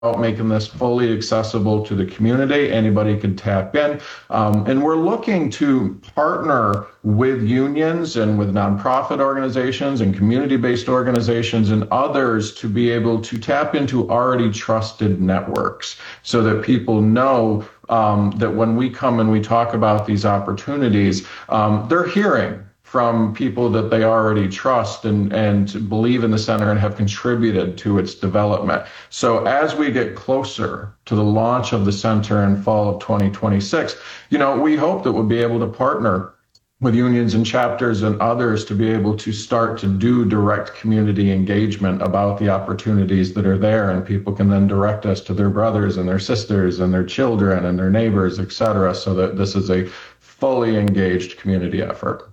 making this fully accessible to the community. Anybody can tap in. And we're looking to partner with unions and with nonprofit organizations and community-based organizations and others to be able to tap into already trusted networks so that people know that when we come and we talk about these opportunities, they're hearing from people that they already trust and believe in the center and have contributed to its development. So as we get closer to the launch of the center in fall of 2026, we hope that we'll be able to partner with unions and chapters and others to be able to start to do direct community engagement about the opportunities that are there. And people can then direct us to their brothers and their sisters and their children and their neighbors, et cetera, so that this is a fully engaged community effort.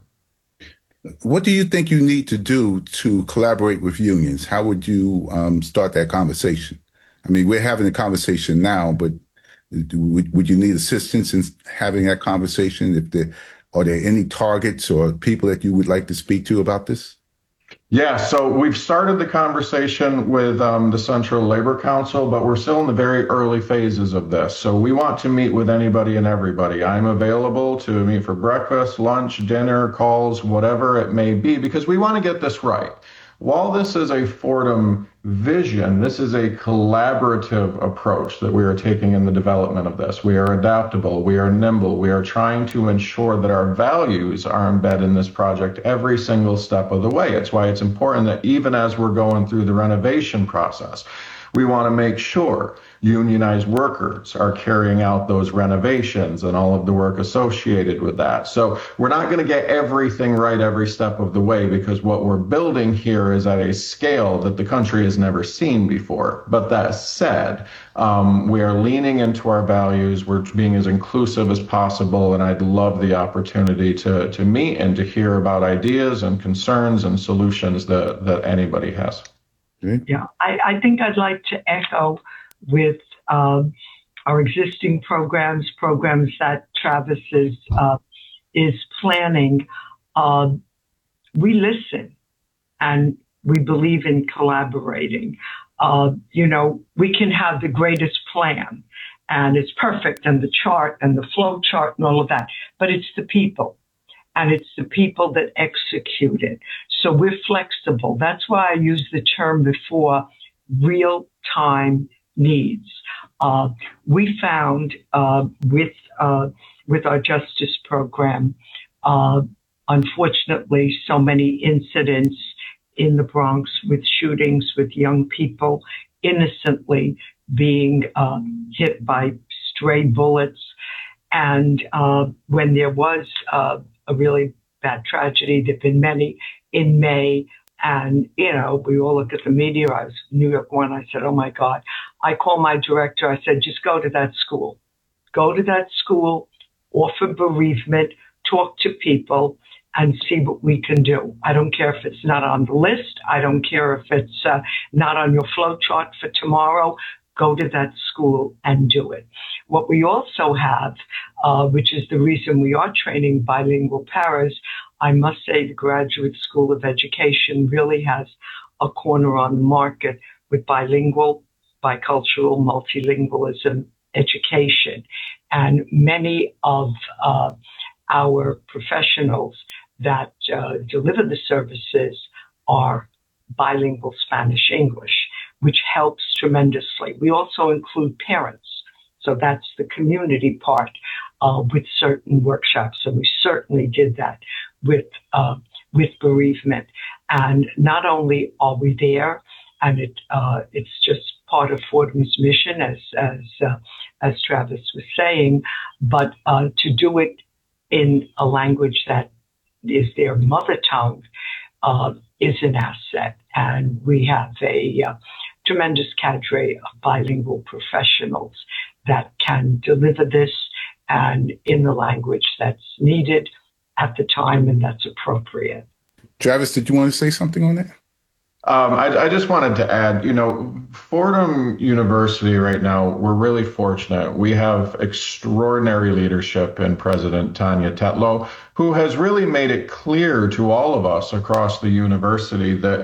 What do you think you need to do to collaborate with unions? How would you start that conversation? I mean, we're having a conversation now, but would you need assistance in having that conversation? Are there any targets or people that you would like to speak to about this? Yeah, so we've started the conversation with the Central Labor Council, but we're still in the very early phases of this. So we want to meet with anybody and everybody. I'm available to meet for breakfast, lunch, dinner, calls, whatever it may be, because we want to get this right. While this is a Fordham vision, this is a collaborative approach that we are taking in the development of this. We are adaptable, we are nimble, we are trying to ensure that our values are embedded in this project every single step of the way. It's why it's important that even as we're going through the renovation process, we want to make sure unionized workers are carrying out those renovations and all of the work associated with that. So we're not going to get everything right every step of the way, because what we're building here is at a scale that the country has never seen before. But that said, we are leaning into our values. We're being as inclusive as possible. And I'd love the opportunity to meet and to hear about ideas and concerns and solutions that anybody has. Yeah, I think I'd like to echo with our existing programs that Travis is planning. We listen and we believe in collaborating. We can have the greatest plan and it's perfect and the chart and the flow chart and all of that, but it's the people. And it's the people that execute it. So we're flexible. That's why I used the term before, real-time needs. We found with our justice program, unfortunately, so many incidents in the Bronx with shootings, with young people innocently being hit by stray bullets. And when there was a really bad tragedy, there've been many in May. And, we all look at the media. I was in New York one. I said, oh, my God. I called my director. I said, just go to that school. Go to that school, offer bereavement, talk to people, and see what we can do. I don't care if it's not on the list. I don't care if it's not on your flow chart for tomorrow. Go to that school and do it. What we also have, which is the reason we are training bilingual paras, I must say the Graduate School of Education really has a corner on the market with bilingual, bicultural, multilingualism education. And many of our professionals that deliver the services are bilingual Spanish-English, which helps tremendously. We also include parents. So that's the community part with certain workshops. And we certainly did that with bereavement. And not only are we there, and it's just part of Fordham's mission, as Travis was saying, but to do it in a language that is their mother tongue is an asset. And we have a tremendous cadre of bilingual professionals that can deliver this and in the language that's needed at the time and that's appropriate. Travis, did you want to say something on that? I just wanted to add, Fordham University right now, we're really fortunate. We have extraordinary leadership in President Tanya Tetlow, who has really made it clear to all of us across the university that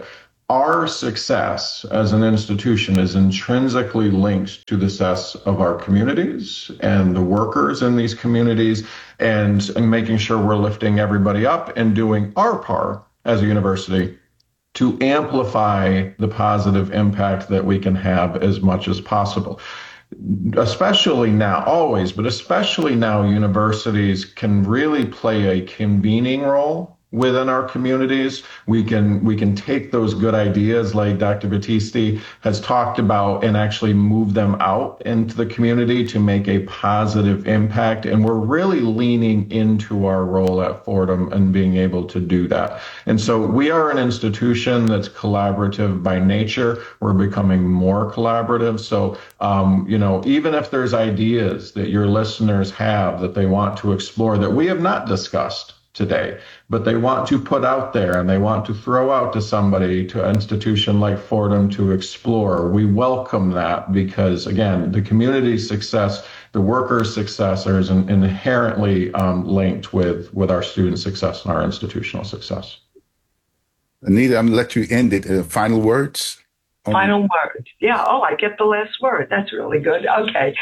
our success as an institution is intrinsically linked to the success of our communities and the workers in these communities, and making sure we're lifting everybody up and doing our part as a university to amplify the positive impact that we can have as much as possible. Especially now, always, but especially now, universities can really play a convening role within our communities. We can take those good ideas like Dr. Battisti has talked about and actually move them out into the community to make a positive impact. And we're really leaning into our role at Fordham and being able to do that. And so we are an institution that's collaborative by nature. We're becoming more collaborative. So, even if there's ideas that your listeners have that they want to explore that we have not discussed today, but they want to put out there and they want to throw out to somebody, to an institution like Fordham to explore, we welcome that, because again, the community's success, the workers' success is inherently linked with our student success and our institutional success. Anita, I'm going to let you end it. Final words? Final word. Yeah. Oh, I get the last word. That's really good. Okay.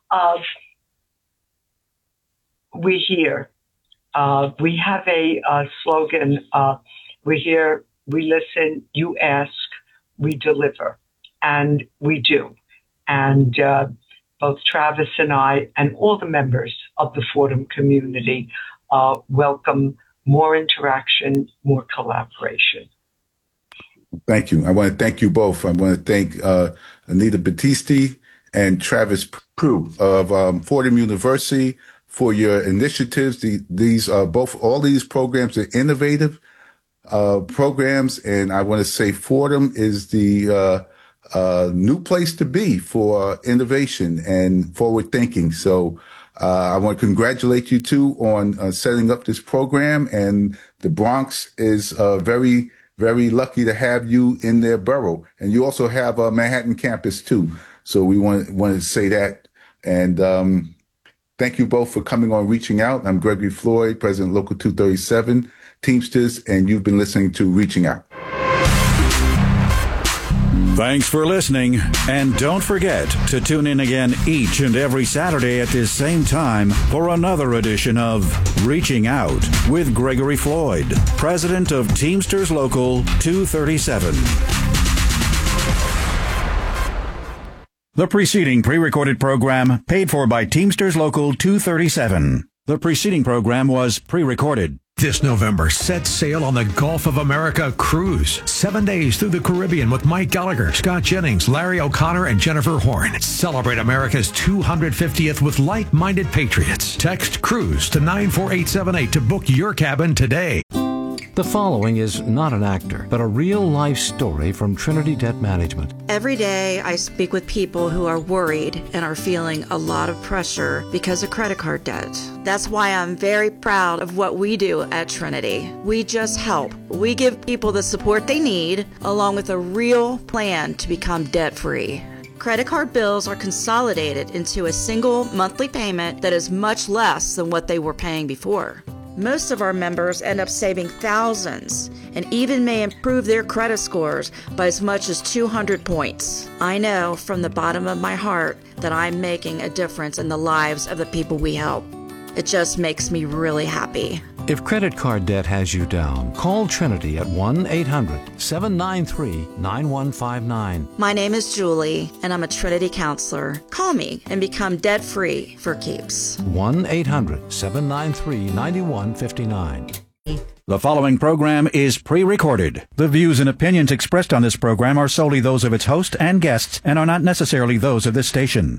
We hear. We have a slogan. We hear, we listen, you ask, we deliver. And we do. And both Travis and I and all the members of the Fordham community welcome more interaction, more collaboration. Thank you. I want to thank you both. I want to thank Anita Battisti and Travis Prue of Fordham University for your initiatives. These all these programs are innovative programs, and I want to say Fordham is the new place to be for innovation and forward thinking. So I want to congratulate you two on setting up this program, and the Bronx is very, very lucky to have you in their borough. And you also have a Manhattan campus too. So we want to say that. And thank you both for coming on Reaching Out. I'm Gregory Floyd, President Local 237, Teamsters, and you've been listening to Reaching Out. Thanks for listening, and don't forget to tune in again each and every Saturday at this same time for another edition of Reaching Out with Gregory Floyd, President of Teamsters Local 237. The preceding pre-recorded program paid for by Teamsters Local 237. The preceding program was pre-recorded. This November, set sail on the Gulf of America cruise. 7 days through the Caribbean with Mike Gallagher, Scott Jennings, Larry O'Connor, and Jennifer Horn. Celebrate America's 250th with like-minded patriots. Text CRUISE to 94878 to book your cabin today. The following is not an actor, but a real-life story from Trinity Debt Management. Every day, I speak with people who are worried and are feeling a lot of pressure because of credit card debt. That's why I'm very proud of what we do at Trinity. We just help. We give people the support they need, along with a real plan to become debt-free. Credit card bills are consolidated into a single monthly payment that is much less than what they were paying before. Most of our members end up saving thousands and even may improve their credit scores by as much as 200 points. I know from the bottom of my heart that I'm making a difference in the lives of the people we help. It just makes me really happy. If credit card debt has you down, call Trinity at 1-800-793-9159. My name is Julie, and I'm a Trinity counselor. Call me and become debt-free for keeps. 1-800-793-9159. The following program is pre-recorded. The views and opinions expressed on this program are solely those of its host and guests and are not necessarily those of this station.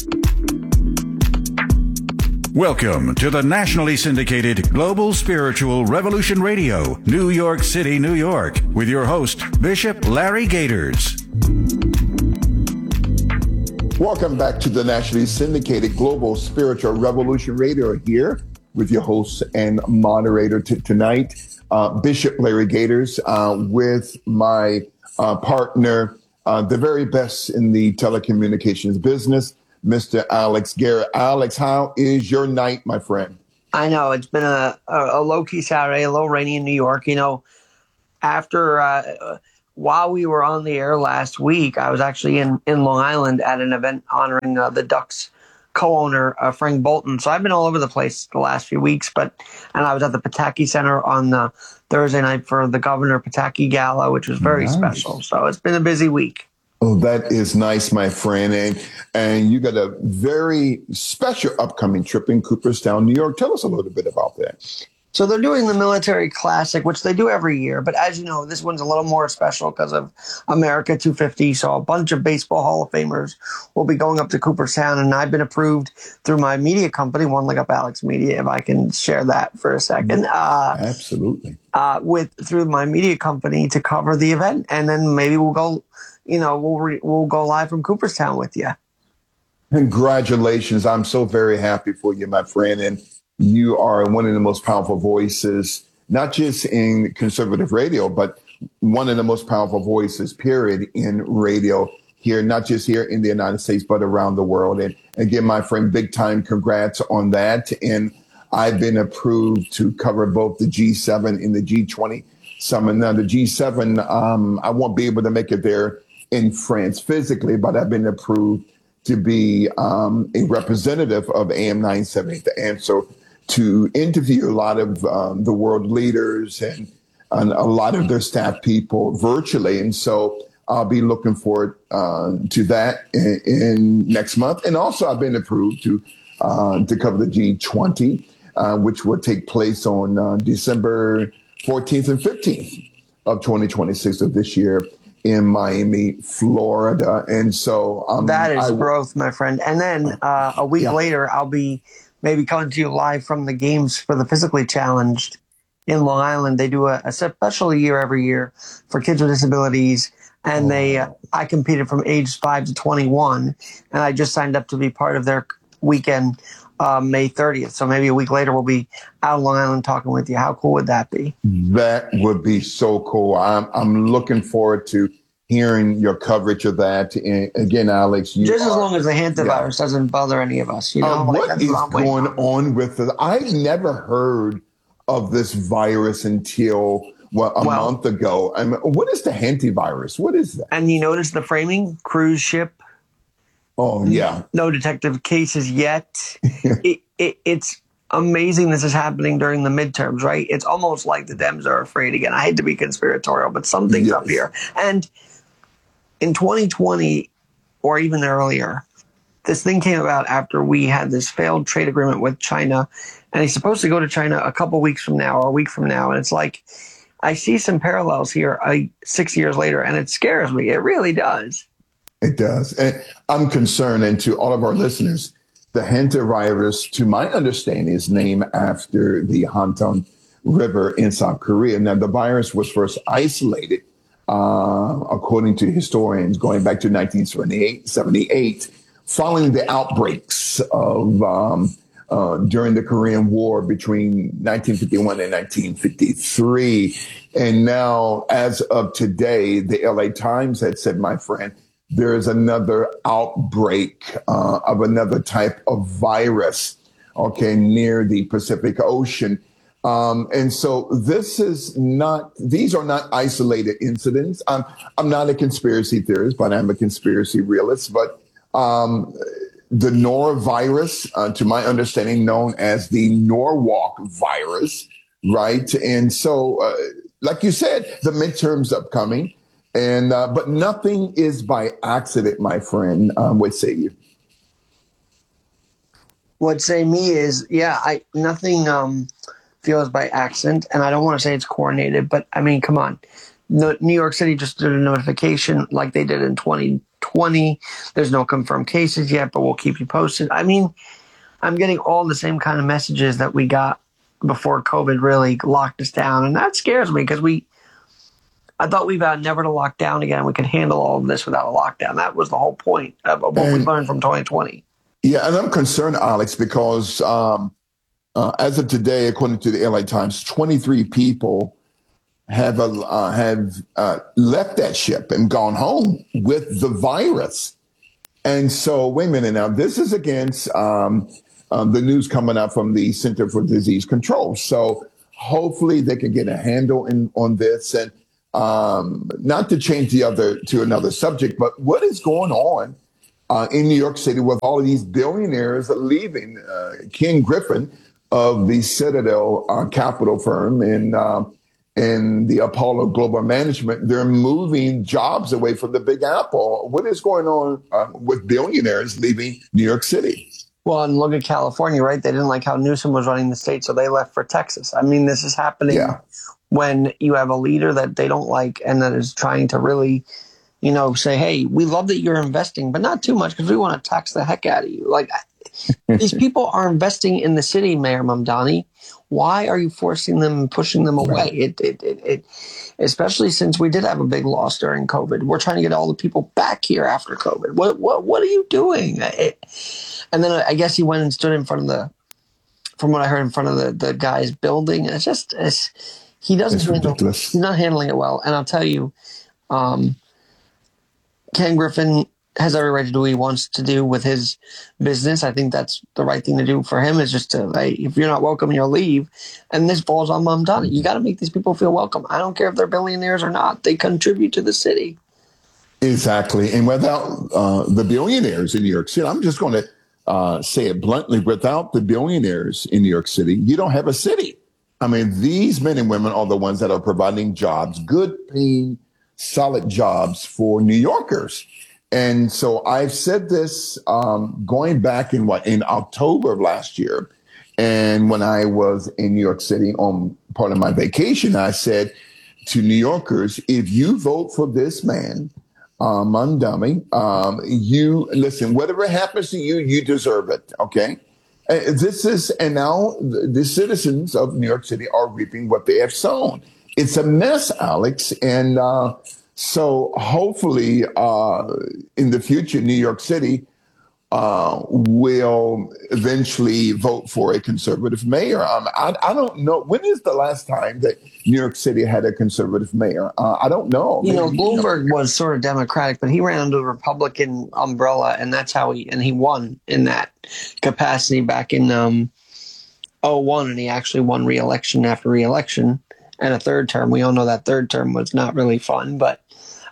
Welcome to the nationally syndicated Global Spiritual Revolution Radio, New York City, New York, with your host, Bishop Larry Gators. Welcome back to the nationally syndicated Global Spiritual Revolution Radio, here with your host and moderator tonight, Bishop Larry Gators, with my partner, the very best in the telecommunications business, Mr. Alex Garrett. Alex, how is your night, my friend? I know it's been a low-key Saturday, a little rainy in New York. You know, after while we were on the air last week, I was actually in Long Island at an event honoring the Ducks co-owner, Frank Bolton. So I've been all over the place the last few weeks, and I was at the Pataki Center on the Thursday night for the Governor Pataki Gala, which was very special. So it's been a busy week. Oh, that is nice, my friend. And you got a very special upcoming trip in Cooperstown, New York. Tell us a little bit about that. So they're doing the Military Classic, which they do every year. But as you know, this one's a little more special because of America 250. So a bunch of baseball Hall of Famers will be going up to Cooperstown. And I've been approved through my media company, One Leg Up Alex Media, if I can share that for a second. Absolutely. Through my media company to cover the event. And then maybe we'll go, we'll go live from Cooperstown with you. Congratulations. I'm so very happy for you, my friend. And you are one of the most powerful voices, not just in conservative radio, but one of the most powerful voices, period, in radio here, not just here in the United States, but around the world. And again, my friend, big time congrats on that. And I've been approved to cover both the G7 and the G20 summit. Now, the G7, I won't be able to make it there in France physically, but I've been approved to be a representative of AM 970, The Answer, to interview a lot of the world leaders and a lot of their staff people virtually. And so I'll be looking forward to that in next month. And also I've been approved to cover the G20, which will take place on December 14th and 15th of 2026 of this year in Miami, Florida. And so that is growth, my friend. And then a week later, I'll be maybe coming to you live from the games for the physically challenged in Long Island. They do a special year every year for kids with disabilities. And I competed from age 5 to 21, and I just signed up to be part of their weekend, May 30th. So maybe a week later, we'll be out on Long Island talking with you. How cool would that be? That would be so cool. I'm looking forward to hearing your coverage of that. And again, Alex, as long as the hantavirus doesn't bother any of us, what is going on with it? I've never heard of this virus until a month ago. I mean, what is the hantavirus? What is that? And you notice the framing, cruise ship. Oh yeah. No detective cases yet. It's amazing this is happening during the midterms, right? It's almost like the Dems are afraid again. I hate to be conspiratorial, but something's up here. And in 2020, or even earlier, this thing came about after we had this failed trade agreement with China, and he's supposed to go to China a couple weeks from now or a week from now. And it's like, I see some parallels here 6 years later, and it scares me. It really does. It does. And I'm concerned, and to all of our listeners, the hantavirus, to my understanding, is named after the Hantung River in South Korea. Now, the virus was first isolated, according to historians, going back to 1978, following the outbreaks of during the Korean War between 1951 and 1953. And now, as of today, the LA Times had said, my friend, there is another outbreak of another type of virus, near the Pacific Ocean. And so these are not isolated incidents. I'm not a conspiracy theorist, but I'm a conspiracy realist. But the norovirus, to my understanding, known as the Norwalk virus, right? And so, like you said, the midterms upcoming. And but nothing is by accident, my friend. What say you? What say me is, nothing feels by accident, and I don't want to say it's coordinated, but I mean, come on. New York City just did a notification like they did in 2020. There's no confirmed cases yet, but we'll keep you posted. I mean, I'm getting all the same kind of messages that we got before COVID really locked us down, and that scares me because I thought we vowed never to lock down again. We could handle all of this without a lockdown. That was the whole point of what we learned from 2020. Yeah, and I'm concerned, Alex, because as of today, according to the LA Times, 23 people have left that ship and gone home with the virus. And so, wait a minute now. This is against the news coming out from the Center for Disease Control. So hopefully they can get a handle on this. And not to change to another subject, but what is going on in New York City with all of these billionaires leaving? Ken Griffin of the Citadel capital firm and the Apollo Global Management, they're moving jobs away from the Big Apple. What is going on with billionaires leaving New York City? Well, and look at California, right? They didn't like how Newsom was running the state, so they left for Texas. I mean, this is happening when you have a leader that they don't like and that is trying to really, say, hey, we love that you're investing, but not too much because we want to tax the heck out of you. Like, these people are investing in the city, Mayor Mamdani. Why are you forcing them and pushing them away? It especially since we did have a big loss during COVID. We're trying to get all the people back here after COVID. What are you doing? And then I guess he went and stood in front of from what I heard, in front of the guy's building. And he's not handling it well. And I'll tell you, Ken Griffin has every right to do what he wants to do with his business. I think that's the right thing to do for him, is just to, hey, if you're not welcome, you'll leave. And this falls on Mamdani. You got to make these people feel welcome. I don't care if they're billionaires or not. They contribute to the city. Exactly. And without the billionaires in New York City, I'm just going to say it bluntly, without the billionaires in New York City, you don't have a city. I mean, these men and women are the ones that are providing jobs, good paying, solid jobs for New Yorkers. And so I've said this going back in October of last year. And when I was in New York City on part of my vacation, I said to New Yorkers, if you vote for this man, Mamdani, you listen, whatever happens to you, you deserve it. OK, and now the citizens of New York City are reaping what they have sown. It's a mess, Alex. And so hopefully in the future, New York City will eventually vote for a conservative mayor. I don't know. When is the last time that New York City had a conservative mayor? I don't know. Bloomberg was sort of Democratic, but he ran under the Republican umbrella, and that's how he won in that capacity back in 2001, and he actually won re-election after re-election and a third term. We all know that third term was not really fun, but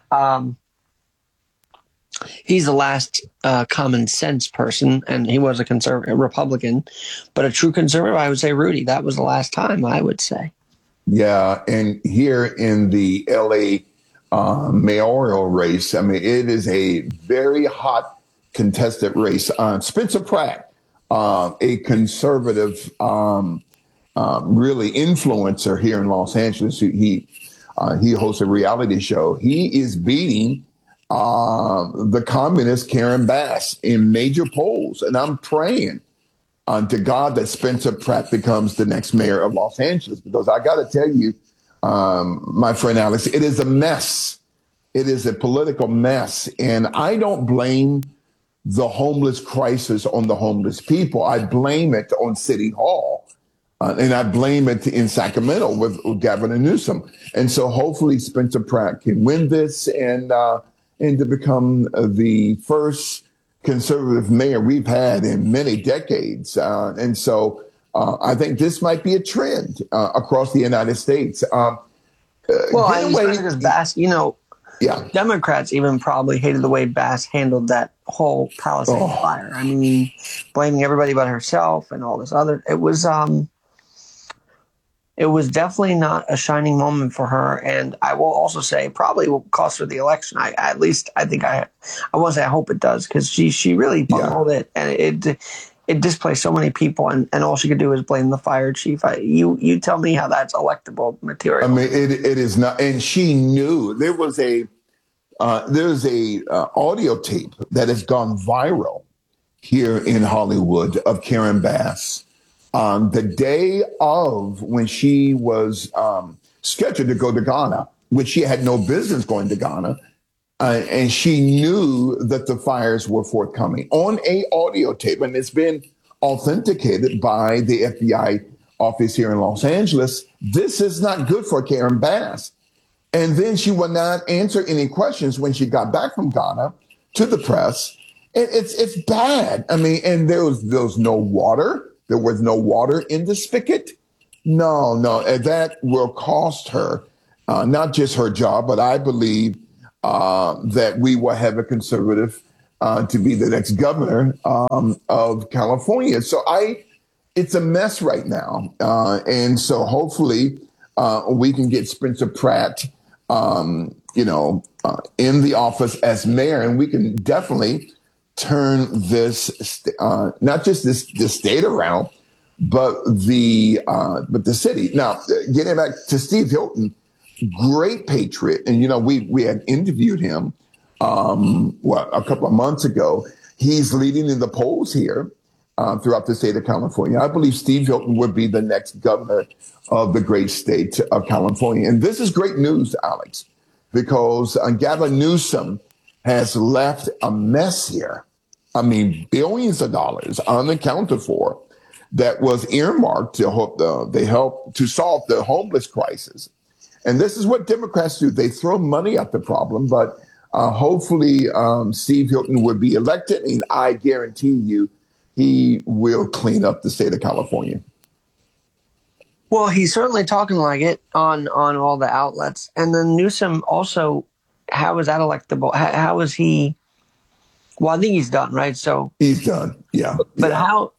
he's the last common sense person, and he was a conservative Republican, but a true conservative, I would say Rudy. That was the last time, I would say. Yeah, and here in the LA mayoral race, I mean, it is a very hot contested race. Spencer Pratt, a conservative, really influencer here in Los Angeles. He hosts a reality show. He is beating the communist Karen Bass in major polls. And I'm praying to God that Spencer Pratt becomes the next mayor of Los Angeles, because I got to tell you, my friend Alex, it is a mess. It is a political mess. And I don't blame the homeless crisis on the homeless people. I blame it on City Hall. And I blame it in Sacramento with Gavin Newsom. And so hopefully Spencer Pratt can win this and to become the first conservative mayor we've had in many decades. And so I think this might be a trend across the United States. Because Bass, Democrats even probably hated the way Bass handled that whole Palisades fire. I mean, blaming everybody but herself and all this other. It was definitely not a shining moment for her, and I will also say probably will cost her the election. I won't say I hope it does, because she really bungled it, and it displaced so many people, and all she could do is blame the fire chief. You tell me how that's electable material. I mean, it is not, and she knew there was there's a audio tape that has gone viral here in Hollywood of Karen Bass. The day of when she was scheduled to go to Ghana, which she had no business going to Ghana, and she knew that the fires were forthcoming on a audio tape, and it's been authenticated by the FBI office here in Los Angeles. This is not good for Karen Bass. And then she would not answer any questions when she got back from Ghana to the press. It's bad. I mean, and there was no water. There was no water in the spigot. No, that will cost her. not just her job, but I believe that we will have a conservative to be the next governor of California. So it's a mess right now. And so hopefully we can get Spencer Pratt, in the office as mayor, and we can definitely turn this, not just this state around, but the city. Now, getting back to Steve Hilton, great patriot. And, we had interviewed him, a couple of months ago. He's leading in the polls here throughout the state of California. I believe Steve Hilton would be the next governor of the great state of California. And this is great news, Alex, because Gavin Newsom has left a mess here. I mean, billions of dollars unaccounted for that was earmarked to help to solve the homeless crisis. And this is what Democrats do. They throw money at the problem, but hopefully Steve Hilton would be elected, and I guarantee you he will clean up the state of California. Well, he's certainly talking like it on all the outlets. And then Newsom also, how is that electable? How is he? Well, I think he's done, right? So he's done, yeah. But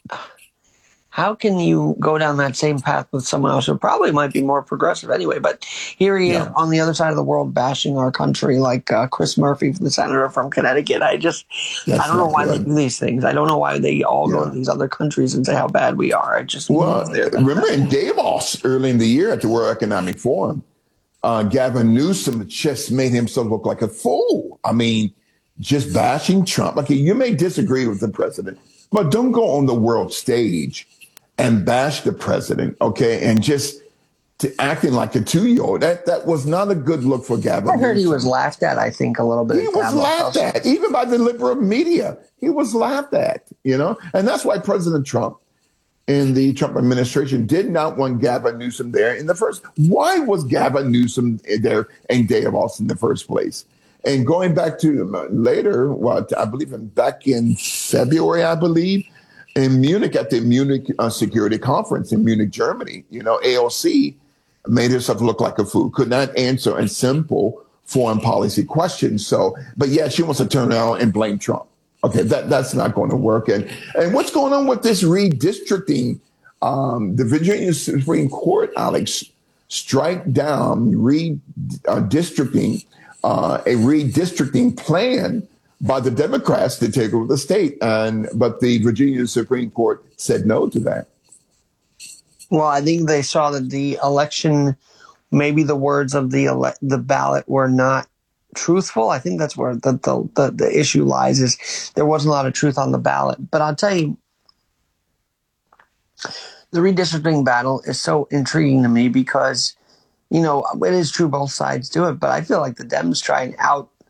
how can you go down that same path with someone else who probably might be more progressive anyway? But here he is on the other side of the world bashing our country like Chris Murphy, the senator from Connecticut. I don't know why they do these things. I don't know why they all go to these other countries and say how bad we are. Remember in Davos early in the year at the World Economic Forum, Gavin Newsom just made himself look like a fool. I mean, just bashing Trump. Okay, you may disagree with the president, but don't go on the world stage and bash the president, okay, and just acting like a 2-year-old. That was not a good look for Gavin. I heard he was laughed at, I think, a little bit. He was laughed at, even by the liberal media. He was laughed at, and that's why President Trump and the Trump administration did not want Gavin Newsom there in the first. Why was Gavin Newsom there in Davos in the first place? And going back to later, I believe back in February, in Munich at the Munich Security Conference in Munich, Germany, AOC made herself look like a fool, could not answer a simple foreign policy question. So, but she wants to turn around and blame Trump. Okay, that's not going to work. And what's going on with this redistricting? The Virginia Supreme Court, Alex, strike down redistricting. A redistricting plan by the Democrats to take over the state, but the Virginia Supreme Court said no to that. Well, I think they saw that the election, maybe the words of the ballot were not truthful. I think that's where the issue lies, is there wasn't a lot of truth on the ballot. But I'll tell you, the redistricting battle is so intriguing to me because, it is true both sides do it, but I feel like the Dems try and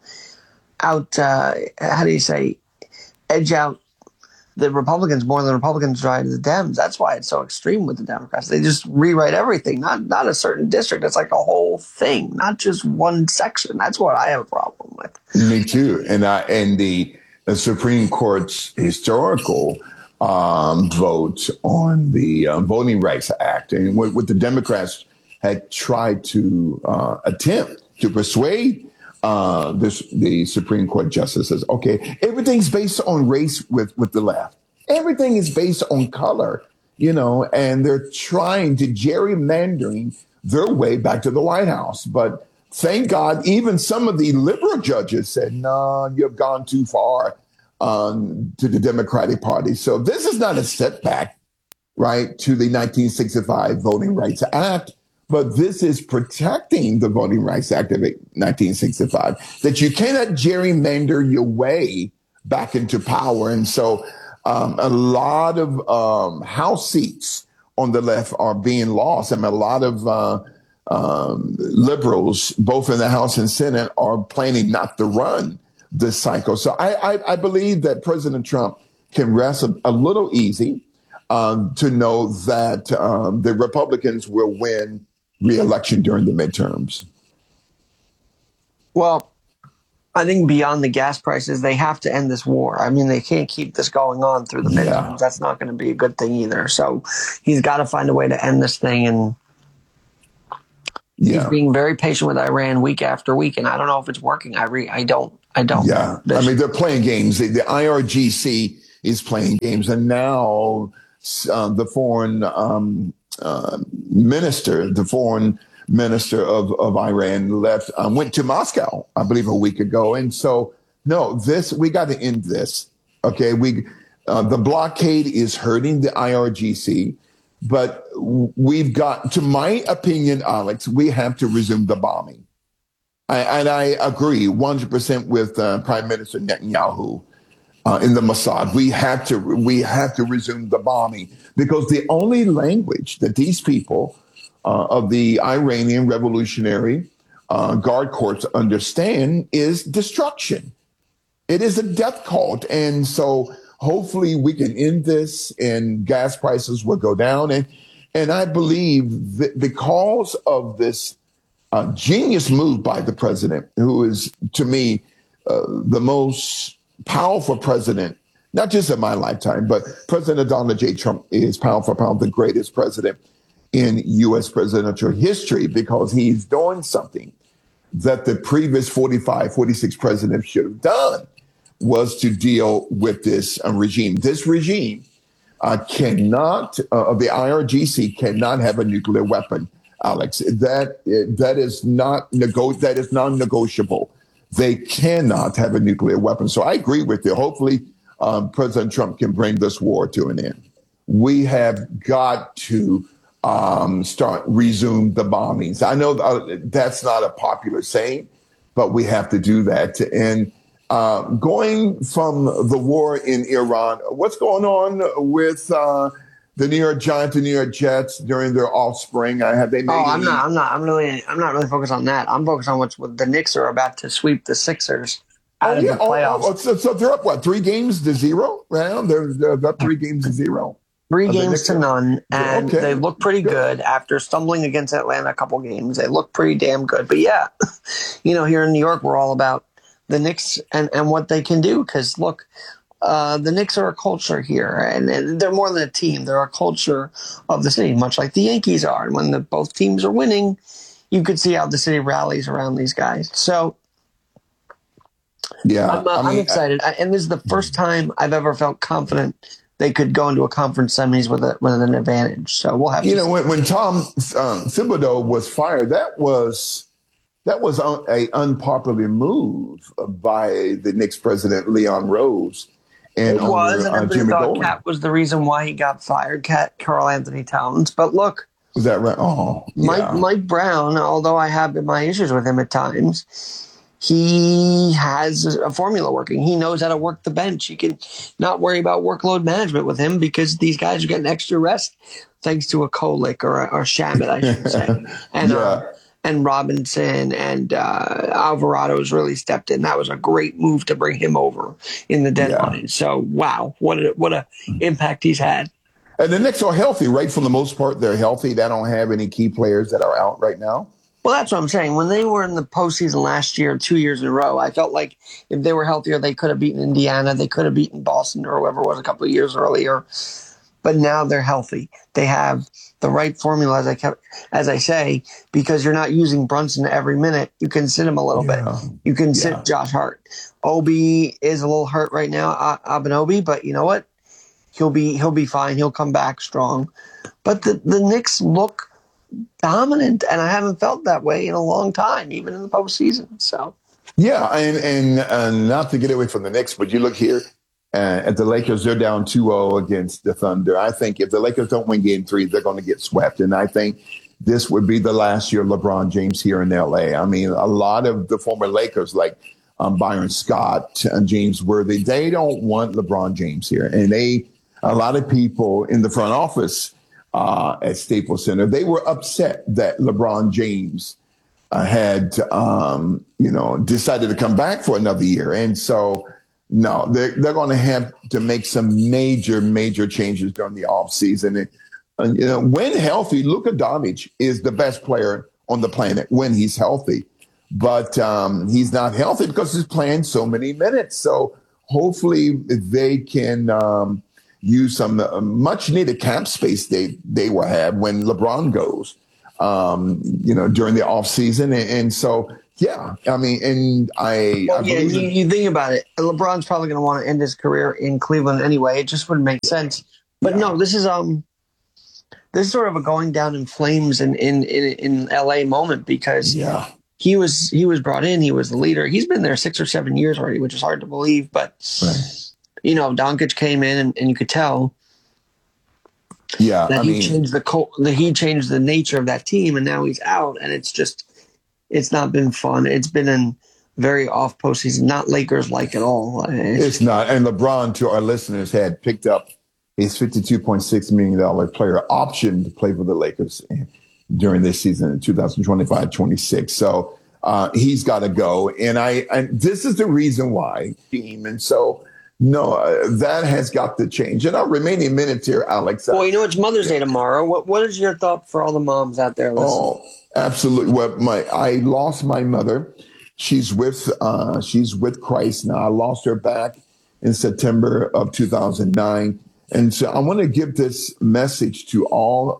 edge out the Republicans more than the Republicans try to the Dems. That's why it's so extreme with the Democrats. They just rewrite everything, not a certain district. It's like a whole thing, not just one section. That's what I have a problem with. Me too. And the Supreme Court's historical vote on the Voting Rights Act, and what the Democrats had tried to attempt to persuade the Supreme Court justices, okay, everything's based on race with the left. Everything is based on color, and they're trying to gerrymandering their way back to the White House. But thank God, even some of the liberal judges said, no, you've gone too far to the Democratic Party. So this is not a setback, right, to the 1965 Voting Rights Act. But this is protecting the Voting Rights Act of 1965, that you cannot gerrymander your way back into power. And so a lot of House seats on the left are being lost. And a lot of liberals, both in the House and Senate, are planning not to run this cycle. So I believe that President Trump can rest a little easy to know that the Republicans will win re-election during the midterms. Well, I think beyond the gas prices, they have to end this war. I mean, they can't keep this going on through the midterms. Yeah. That's not going to be a good thing either. So he's got to find a way to end this thing. And He's being very patient with Iran week after week, and I don't know if it's working. I don't. Yeah, I mean, they're playing games. The IRGC is playing games, and now the foreign minister of Iran left, went to Moscow, I believe, a week ago. And so, no, we got to end this. Okay, the blockade is hurting the IRGC, but we've got, to my opinion, Alex, we have to resume the bombing. And I agree 100% with Prime Minister Netanyahu in the Mossad. We have to resume the bombing, because the only language that these people of the Iranian Revolutionary Guard Corps understand is destruction. It is a death cult. And so hopefully we can end this and gas prices will go down. And I believe that because of this genius move by the president, who is, to me, the most powerful president, not just in my lifetime, but President Donald J. Trump is powerful, the greatest president in U.S. presidential history, because he's doing something that the previous 46 presidents should have done, was to deal with this regime. This regime the IRGC cannot have a nuclear weapon, Alex. That is non-negotiable. They cannot have a nuclear weapon. So I agree with you. Hopefully, President Trump can bring this war to an end. We have got to resume the bombings. I know that's not a popular saying, but we have to do that. And going from the war in Iran, what's going on with the New York Giants, the New York Jets during their offspring? Have they made? I'm not really focused on that. I'm focused on what the Knicks are about to sweep the Sixers out of the playoffs. So they're up 3-0 now? They're up 3-0. 3 games to none, and they look pretty good after stumbling against Atlanta a couple games. They look pretty damn good. But yeah, here in New York, we're all about the Knicks and what they can do. Because look, the Knicks are a culture here, and they're more than a team. They're a culture of the city, much like the Yankees are. And when both teams are winning, you could see how the city rallies around these guys. So yeah, I'm excited. And this is the first time I've ever felt confident they could go into a conference semis with an advantage. So we'll have to when Tom Thibodeau was fired, that was an unpopular move by the Knicks president, Leon Rose. And it was, and everybody thought Cat was the reason why he got fired, Carl Anthony Towns. But look. Was that right? Oh, yeah. Mike Brown, although I have my issues with him at times, he has a formula working. He knows how to work the bench. You can not worry about workload management with him, because these guys are getting extra rest thanks to a Kolick or Shamet, I should say. And Robinson and Alvarado's really stepped in. That was a great move to bring him over in the deadline. So, wow, what a impact he's had. And the Knicks are healthy, right? For the most part, they're healthy. They don't have any key players that are out right now. Well, that's what I'm saying. When they were in the postseason last year, 2 years in a row, I felt like if they were healthier, they could have beaten Indiana. They could have beaten Boston or whoever it was a couple of years earlier. But now they're healthy. They have the right formula, as I say, because you're not using Brunson every minute. You can sit him a little bit. You can sit Josh Hart. Obi is a little hurt right now, Abenobi, but you know what? He'll be fine. He'll come back strong. But the Knicks look dominant, and I haven't felt that way in a long time, even in the postseason. So, yeah, and not to get away from the Knicks, but you look here at the Lakers. They're down 2-0 against the Thunder. I think if the Lakers don't win Game 3, they're going to get swept, and I think this would be the last year of LeBron James here in L.A. I mean, a lot of the former Lakers, like Byron Scott and James Worthy, they don't want LeBron James here, and a lot of people in the front office at Staples Center, they were upset that LeBron James had, decided to come back for another year. And so, no, they're going to have to make some major, major changes during the offseason. And when healthy, Luka Doncic is the best player on the planet when he's healthy. But he's not healthy because he's playing so many minutes. So hopefully they can use some much needed cap space they will have when LeBron goes. during the off season. And so, yeah, I mean, and you think about it. LeBron's probably going to want to end his career in Cleveland anyway. It just wouldn't make sense. But no, this is sort of a going down in flames in LA moment, because he was brought in. He was the leader. He's been there 6 or 7 years already, which is hard to believe. But Doncic came in, and you could tell. Yeah, that he changed the nature of that team, and now he's out, and it's not been fun. It's been a very off postseason, not Lakers like at all. It's not. And LeBron, to our listeners, had picked up his $52.6 million player option to play for the Lakers during this season in 2025-26. So he's got to go, and this is the reason why. And so. No, that has got to change. In our remaining minutes here, Alex. Well, it's Mother's Day tomorrow. What is your thought for all the moms out there listening? Oh, absolutely. Well, I lost my mother. She's with Christ now. I lost her back in September of 2009. And so I want to give this message to all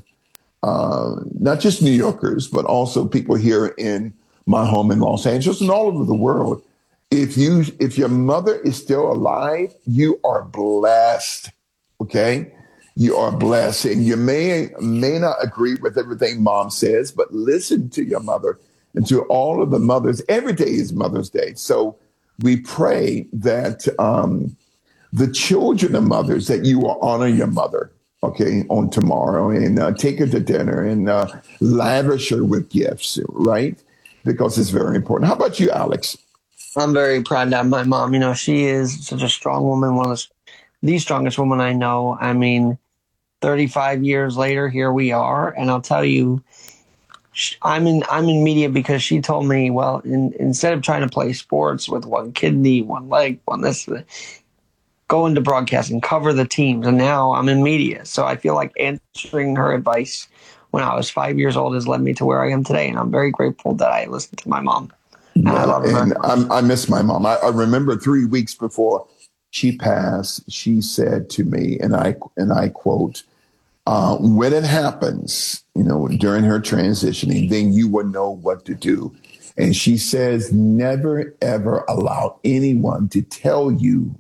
of not just New Yorkers, but also people here in my home in Los Angeles and all over the world. If your mother is still alive, you are blessed. Okay, you are blessed, and you may not agree with everything mom says, but listen to your mother and to all of the mothers. Every day is Mother's Day, so we pray that the children of mothers, that you will honor your mother. Okay, on tomorrow, and take her to dinner and lavish her with gifts, right? Because it's very important. How about you, Alex? I'm very proud to have my mom. She is such a strong woman, one of the strongest women I know. I mean, 35 years later, here we are. And I'll tell you, I'm in media because she told me, well, instead of trying to play sports with one kidney, one leg, one this, go into broadcasting, cover the teams. And now I'm in media. So I feel like answering her advice when I was 5 years old has led me to where I am today. And I'm very grateful that I listened to my mom. And I love her. And I miss my mom. I remember 3 weeks before she passed, she said to me, and I quote, when it happens, during her transitioning, then you will know what to do. And she says, never, ever allow anyone to tell you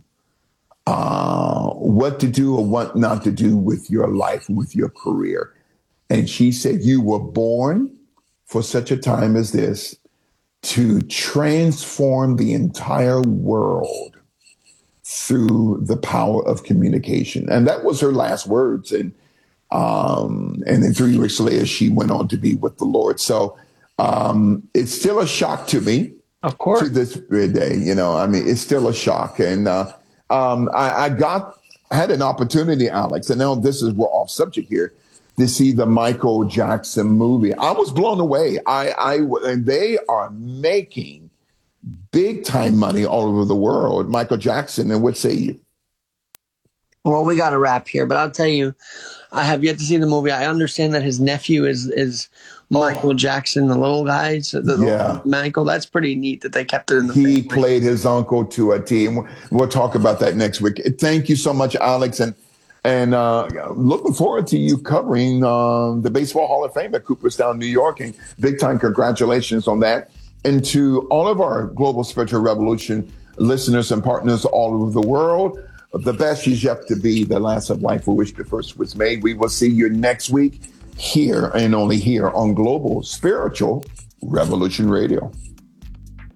what to do or what not to do with your life, with your career. And she said, you were born for such a time as this, to transform the entire world through the power of communication. And that was her last words. And then 3 weeks later, she went on to be with the Lord. So it's still a shock to me. Of course. To this day, it's still a shock. And I had an opportunity, Alex, and now we're off subject here, to see the Michael Jackson movie. I was blown away. And they are making big time money all over the world. Michael Jackson, and what say you? Well, we got to wrap here, but I'll tell you, I have yet to see the movie. I understand that his nephew is Michael Jackson, the little guy. So little Michael, that's pretty neat that they kept it in the family. He played his uncle to a T. We'll talk about that next week. Thank you so much, Alex. And looking forward to you covering the Baseball Hall of Fame at Cooperstown, New York. And big time congratulations on that. And to all of our Global Spiritual Revolution listeners and partners all over the world, the best is yet to be, the last of life for which the first was made. We will see you next week here and only here on Global Spiritual Revolution Radio.